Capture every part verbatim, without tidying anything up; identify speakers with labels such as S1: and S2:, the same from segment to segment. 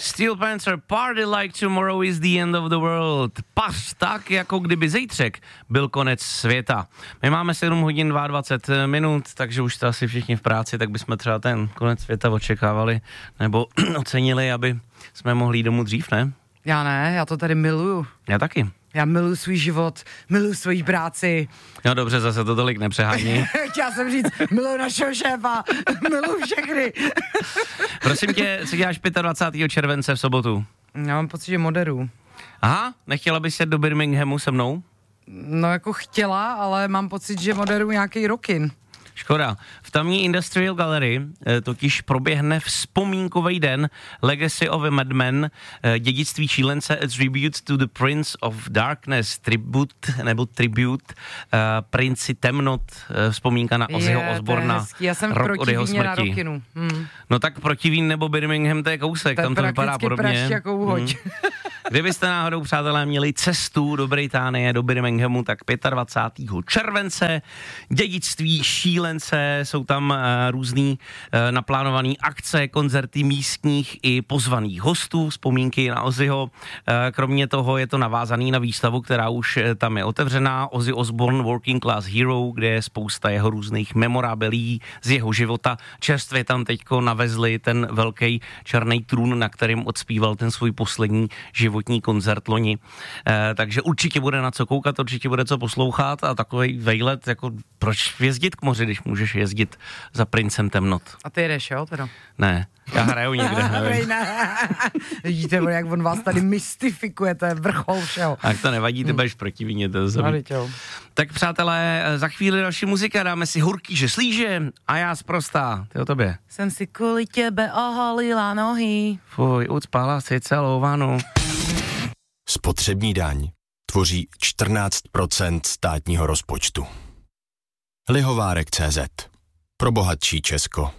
S1: Steel Panther, Party Like Tomorrow is the End of the World. Pař tak, jako kdyby zítřek byl konec světa. My máme sedm hodin dvacet dva minut, takže už jste asi všichni v práci, tak bychom třeba ten konec světa očekávali, nebo ocenili, aby jsme mohli jít domů dřív, ne?
S2: Já ne, já to tady miluju.
S1: Já taky.
S2: Já miluji svůj život, miluji svoji práci.
S1: No dobře, zase to tolik nepřehání.
S2: Chtěla jsem říct, miluji našeho šéfa, miluji všechny.
S1: Prosím tě, co děláš dvacátého pátého července v sobotu?
S2: Já mám pocit, že moderu.
S1: Aha, nechtěla bys jet do Birminghamu se mnou?
S2: No jako chtěla, ale mám pocit, že moderu nějaký rockin.
S1: Škoda. V tamní Industrial Gallery eh, totiž proběhne vzpomínkový den Legacy of a Madman, eh, dědictví šílence, a tribute to the Prince of Darkness, tribute, nebo tribute, eh, princi temnot, eh, vzpomínka na Ozzyho Osborna.
S2: Já jsem
S1: rok od jeho
S2: protivíně na
S1: smrti.
S2: Rockinu. Hmm.
S1: No tak Protivín nebo Birmingham, to je kousek,
S2: To je
S1: tam to vypadá podobně.
S2: prašť jako uhoď.
S1: Hmm. Kdybyste náhodou, přátelé, měli cestu do Británie, do Birminghamu, tak dvacátého pátého července, dědictví šílence, jsou tam uh, různý uh, naplánované akce, koncerty místních i pozvaných hostů, vzpomínky na Ozzyho. Uh, kromě toho je to navázaný na výstavu, která už uh, tam je otevřená, Ozzy Osbourne Working Class Hero, kde je spousta jeho různých memorabilií z jeho života. Čerstvě tam teďko navezli ten velký černý trůn, na kterým odspíval ten svůj poslední životní koncert loni. Uh, takže určitě bude na co koukat, určitě bude co poslouchat a takový vejlet, jako proč jezdit k moři, když můžeš jezdit za princem temnot.
S2: A ty jdeš, jo, teda?
S1: Ne, já hraju někde, nevím.
S2: Vidíte, jak on vás tady mystifikuje, to je vrchol všeho.
S1: Tak to nevadí, ty budeš protivíně, to
S2: zabít.
S1: Tak přátelé, za chvíli další muzika, dáme si Hurký, že slíže a já zprostá. Ty o tobě.
S2: Jsem si kvůli těbe oholila nohy.
S1: Fuj, ucpala si celou vanu.
S3: Spotřební daň tvoří čtrnáct procent státního rozpočtu. Lihovárek tečka cé zet. Pro bohatší Česko.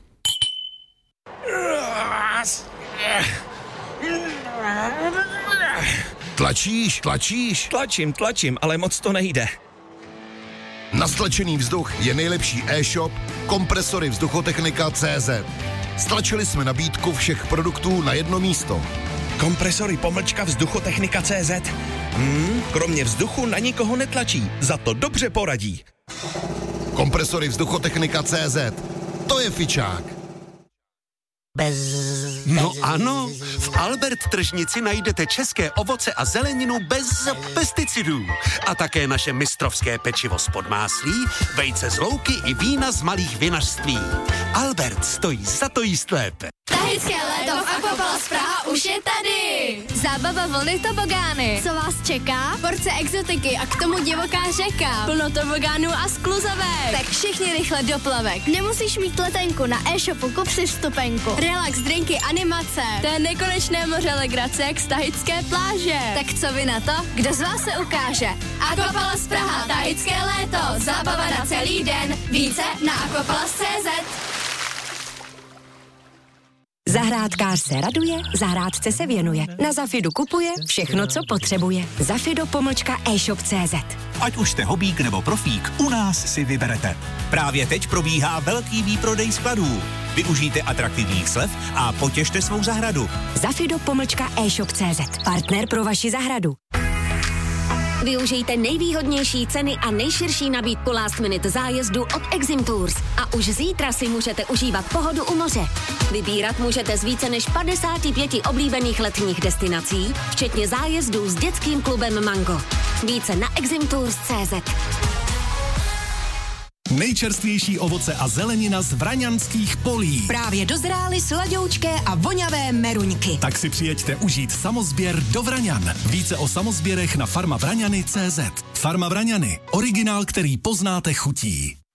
S4: Tlačíš, tlačíš?
S5: Tlačím, tlačím, ale moc to nejde.
S4: Na stlačený vzduch je nejlepší e-shop Kompresory Vzduchotechnika tečka cé zet. Stlačili jsme nabídku všech produktů na jedno místo.
S5: Kompresory pomlčka Vzduchotechnika tečka cé zet. Hmm, kromě vzduchu na nikoho netlačí, za to dobře poradí.
S4: Kompresory Vzduchotechnika tečka cé zet. To je fičák.
S6: Bez... No ano, v Albert tržnici najdete české ovoce a zeleninu bez pesticidů. A také naše mistrovské pečivo z podmáslí, vejce z louky i vína z malých vinařství. Albert stojí za to jíst lépe.
S7: Tahické léto v Aquapalace Praha už je tady. Zábava vlny tobogány. Co vás čeká? Porce exotiky a k tomu divoká řeka. Plno tobogánů a skluzavek. Tak všichni rychle do plavek. Nemusíš mít letenku, na e-shopu kup si vstupenku. Relax, drinky, animace. To je nekonečné moře legrace jak z tahické pláže. Tak co vy na to? Kdo z vás se ukáže? Aquapalace Praha, tahické léto. Zábava na celý den. Více na aquapalace tečka cé zet.
S8: Zahrádkář se raduje, zahrádce se věnuje. Na Zafidu kupuje všechno, co potřebuje. Zafido pomlčka e-shop tečka cé zet.
S9: Ať už jste hobík nebo profík, u nás si vyberete. Právě teď probíhá velký výprodej skladů. Využijte atraktivních slev a potěšte svou zahradu.
S8: Zafido pomlčka e-shop tečka cé zet. Partner pro vaši zahradu.
S10: Využijte nejvýhodnější ceny a nejširší nabídku last minute zájezdu od Exim Tours. A už zítra si můžete užívat pohodu u moře. Vybírat můžete z více než padesáti pěti oblíbených letních destinací, včetně zájezdů s dětským klubem Mango. Více na exim tours tečka cé zet.
S11: Nejčerstvější ovoce a zelenina z vraňanských polí.
S8: Právě dozrály sladoučké a voňavé meruňky.
S11: Tak si přijeďte užít samozběr do Vraňan. Více o samozběrech na farma vraňany tečka cé zet. Farma Vraňany. Originál, který poznáte chutí.